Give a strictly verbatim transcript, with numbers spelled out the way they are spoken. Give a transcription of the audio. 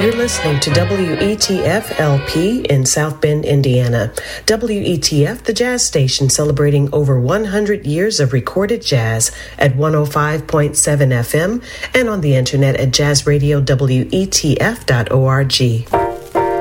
You're listening to W E T F L P in South Bend, Indiana. W E T F, the jazz station celebrating over one hundred years of recorded jazz at one oh five point seven F M and on the internet at jazz radio W E T F dot org.